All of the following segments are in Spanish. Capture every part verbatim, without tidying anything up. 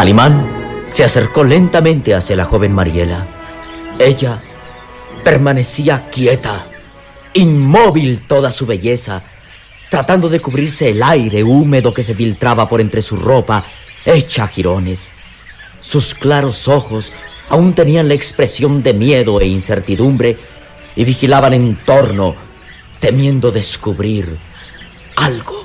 Calimán se acercó lentamente hacia la joven Mariela. Ella permanecía quieta, inmóvil toda su belleza, tratando de cubrirse el aire húmedo que se filtraba por entre su ropa hecha jirones. Sus claros ojos aún tenían la expresión de miedo e incertidumbre y vigilaban en torno, temiendo descubrir algo.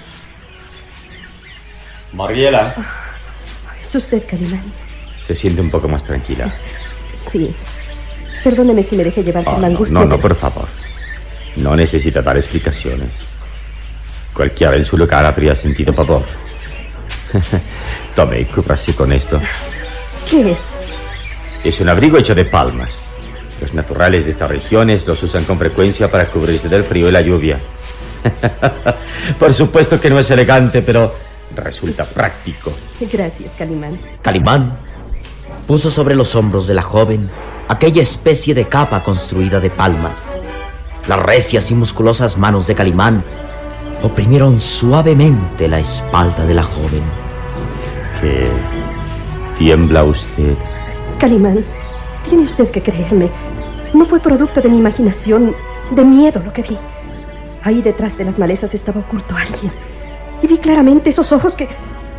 Mariela. Oh, ¿es usted, Calimán? ¿Se siente un poco más tranquila? Sí. Perdóneme si me dejé llevar por oh, la no, angustia. No, no, por favor. No necesita dar explicaciones. Cualquiera en su lugar habría sentido pavor. Tome y cúbrase con esto. ¿Qué es? Es un abrigo hecho de palmas. Los naturales de estas regiones los usan con frecuencia para cubrirse del frío y la lluvia. Por supuesto que no es elegante, pero resulta práctico. Gracias, Calimán. Calimán puso sobre los hombros de la joven aquella especie de capa construida de palmas. Las recias y musculosas manos de Calimán oprimieron suavemente la espalda de la joven. ¿Qué? ¿Tiembla usted? Calimán, tiene usted que creerme. No fue producto de mi imaginación, de miedo lo que vi. Ahí detrás de las malezas estaba oculto alguien. Y vi claramente esos ojos que...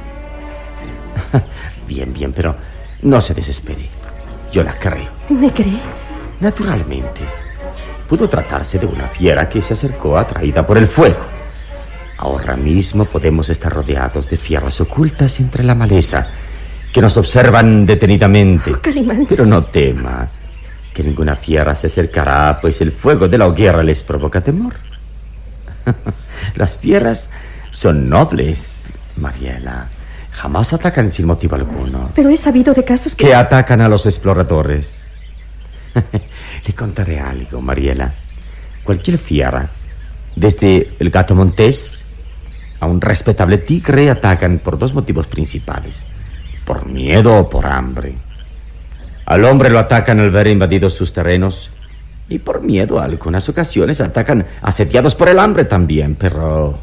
Bien, bien, pero no se desespere. Yo la creo. ¿Me cree? Naturalmente. Pudo tratarse de una fiera que se acercó atraída por el fuego. Ahora mismo podemos estar rodeados de fieras ocultas entre la maleza que nos observan detenidamente. Oh, Calimán. Pero no tema, que ninguna fiera se acercará, pues el fuego de la hoguera les provoca temor. Las fieras son nobles, Mariela. Jamás atacan sin motivo alguno. Pero he sabido de casos que... Que atacan a los exploradores. Le contaré algo, Mariela. Cualquier fiera, desde el gato montés a un respetable tigre, atacan por dos motivos principales: por miedo o por hambre. Al hombre lo atacan al ver invadidos sus terrenos, y por miedo a algunas ocasiones atacan asediados por el hambre también. Pero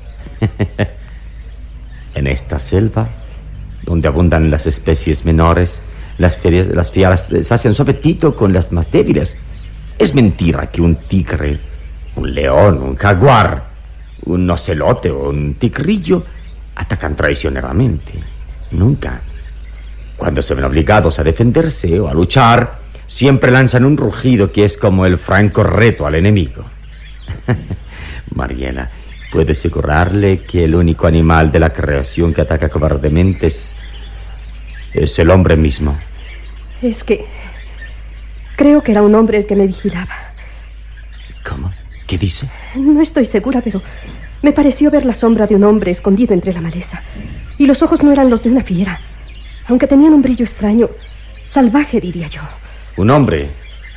en esta selva, donde abundan las especies menores, las fieras, las fieras sacian su apetito con las más débiles. Es mentira que un tigre, un león, un jaguar, un ocelote o un tigrillo atacan traicioneramente. Nunca. Cuando se ven obligados a defenderse o a luchar, siempre lanzan un rugido que es como el franco reto al enemigo. Mariela, puedo asegurarle que el único animal de la creación que ataca cobardemente es, es el hombre mismo. Es que creo que era un hombre el que me vigilaba. ¿Cómo? ¿Qué dice? No estoy segura, pero me pareció ver la sombra de un hombre escondido entre la maleza. Y los ojos no eran los de una fiera, aunque tenían un brillo extraño, salvaje, diría yo. ¿Un hombre?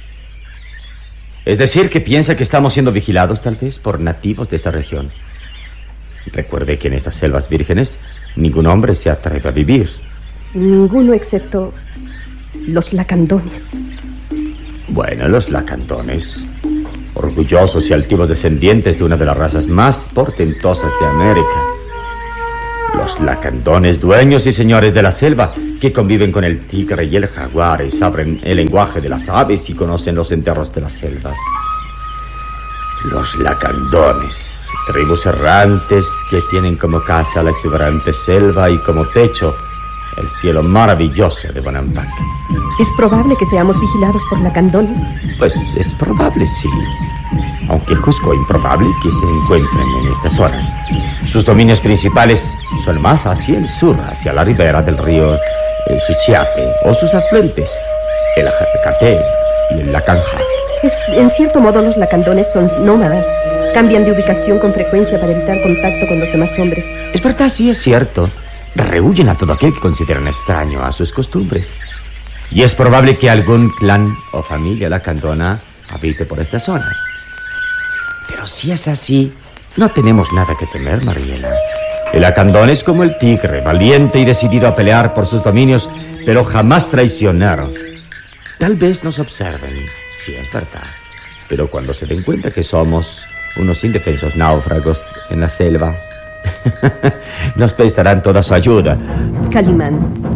Es decir, que piensa que estamos siendo vigilados, tal vez, por nativos de esta región. Recuerde que en estas selvas vírgenes ningún hombre se atreve a vivir. Ninguno excepto los lacandones. Bueno, los lacandones, orgullosos y altivos descendientes de una de las razas más portentosas de América. Los lacandones, dueños y señores de la selva, que conviven con el tigre y el jaguar y saben el lenguaje de las aves y conocen los enterros de las selvas. Los lacandones, tribus errantes que tienen como casa la exuberante selva y como techo el cielo maravilloso de Bonampak. ¿Es probable que seamos vigilados por lacandones? Pues es probable, sí. Aunque juzgo improbable que se encuentren en estas zonas. Sus dominios principales son más hacia el sur, hacia la ribera del río el Suchiate, o sus afluentes, el Jacate y el Lacanja. Pues, en cierto modo, los lacandones son nómadas. Cambian de ubicación con frecuencia para evitar contacto con los demás hombres. Es verdad, sí, es cierto. Rehuyen a todo aquel que consideran extraño a sus costumbres. Y es probable que algún clan o familia lacandona habite por estas zonas. Pero si es así, no tenemos nada que temer, Mariela. El lacandón es como el tigre, valiente y decidido a pelear por sus dominios, pero jamás traicionero. Tal vez nos observen, sí, es verdad, pero cuando se den cuenta que somos unos indefensos náufragos en la selva, nos prestarán toda su ayuda. Calimán,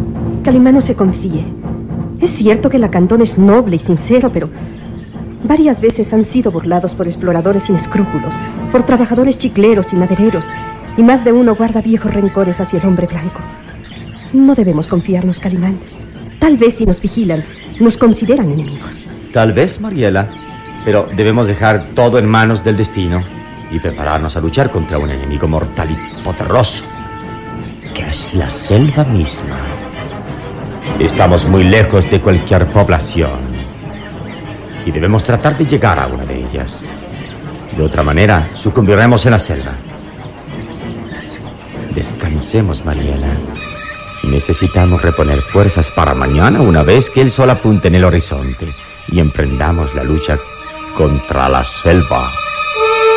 Calimán no se confíe. Es cierto que Lacandón es noble y sincero, pero varias veces han sido burlados por exploradores sin escrúpulos, por trabajadores chicleros y madereros, y más de uno guarda viejos rencores hacia el hombre blanco. No debemos confiarnos, Calimán. Tal vez si nos vigilan, nos consideran enemigos. Tal vez, Mariela, pero debemos dejar todo en manos del destino y prepararnos a luchar contra un enemigo mortal y poderoso, que es la selva misma. Estamos muy lejos de cualquier población y debemos tratar de llegar a una de ellas. De otra manera, sucumbiremos en la selva. Descansemos, Mariela. Necesitamos reponer fuerzas para mañana, una vez que el sol apunte en el horizonte, y emprendamos la lucha contra la selva.